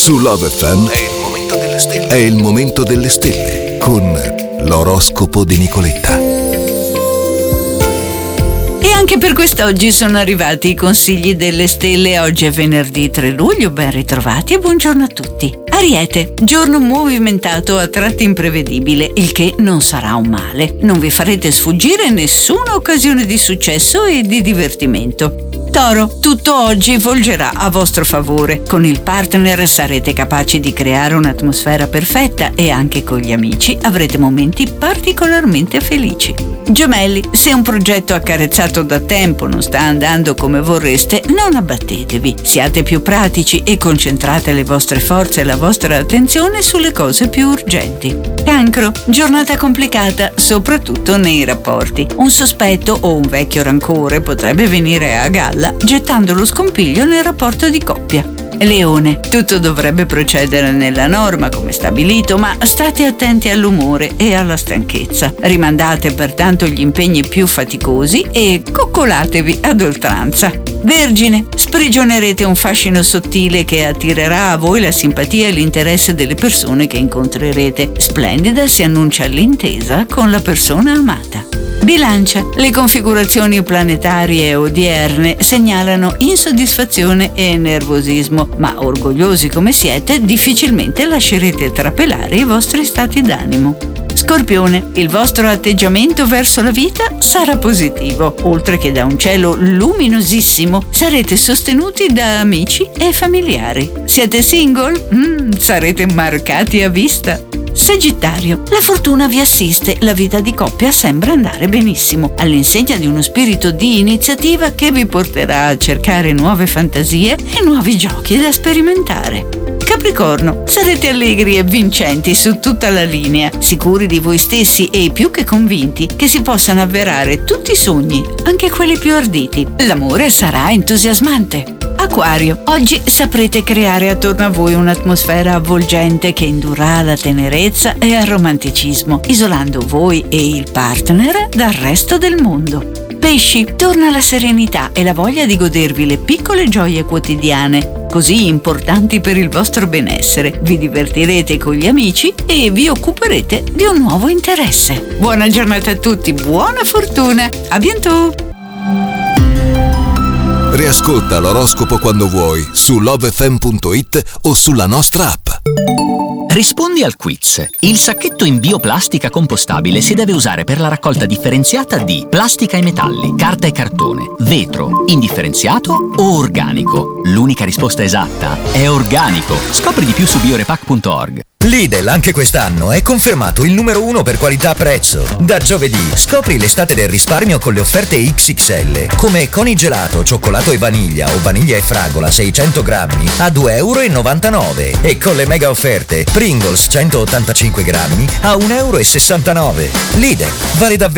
Su Love FM è il momento delle stelle con l'oroscopo di Nicoletta. E anche per quest'oggi sono arrivati i consigli delle stelle. Oggi è venerdì 3 luglio, ben ritrovati e buongiorno a tutti. Ariete, giorno movimentato, a tratti imprevedibile, il che non sarà un male. Non vi farete sfuggire nessuna occasione di successo e di divertimento. Toro, tutto oggi volgerà a vostro favore. Con il partner sarete capaci di creare un'atmosfera perfetta e anche con gli amici avrete momenti particolarmente felici. Gemelli, se un progetto accarezzato da tempo non sta andando come vorreste, non abbattetevi. Siate più pratici e concentrate le vostre forze e la vostra attenzione sulle cose più urgenti. Cancro, giornata complicata, soprattutto nei rapporti. Un sospetto o un vecchio rancore potrebbe venire a galla, gettando lo scompiglio nel rapporto di coppia. Leone, tutto dovrebbe procedere nella norma come stabilito, ma state attenti all'umore e alla stanchezza. Rimandate pertanto gli impegni più faticosi e coccolatevi ad oltranza. Vergine, sprigionerete un fascino sottile che attirerà a voi la simpatia e l'interesse delle persone che incontrerete. Splendida si annuncia l'intesa con la persona amata. Bilancia, le configurazioni planetarie odierne segnalano insoddisfazione e nervosismo, ma orgogliosi come siete, difficilmente lascerete trapelare i vostri stati d'animo. Scorpione, il vostro atteggiamento verso la vita sarà positivo. Oltre che da un cielo luminosissimo, sarete sostenuti da amici e familiari. Siete single? Sarete marcati a vista. Sagittario, la fortuna vi assiste, la vita di coppia sembra andare benissimo, all'insegna di uno spirito di iniziativa che vi porterà a cercare nuove fantasie e nuovi giochi da sperimentare. Capricorno, sarete allegri e vincenti su tutta la linea, sicuri di voi stessi e più che convinti che si possano avverare tutti i sogni, anche quelli più arditi. L'amore sarà entusiasmante. Acquario, oggi saprete creare attorno a voi un'atmosfera avvolgente che indurrà alla tenerezza e al romanticismo, isolando voi e il partner dal resto del mondo. Pesci, torna la serenità e la voglia di godervi le piccole gioie quotidiane, così importanti per il vostro benessere. Vi divertirete con gli amici e vi occuperete di un nuovo interesse. Buona giornata a tutti, buona fortuna, a bientôt! Riascolta l'oroscopo quando vuoi su lovefm.it o sulla nostra app. Rispondi al quiz. Il sacchetto in bioplastica compostabile si deve usare per la raccolta differenziata di plastica e metalli, carta e cartone, vetro, indifferenziato o organico. L'unica risposta esatta è organico. Scopri di più su biorepack.org. Lidl anche quest'anno è confermato il numero 1 per qualità-prezzo. Da giovedì scopri l'estate del risparmio con le offerte XXL, come Conigelato, cioccolato e vaniglia o vaniglia e fragola 600 grammi a €2,99 e con le mega offerte Pringles 185 grammi a €1,69. Lidl, vale davvero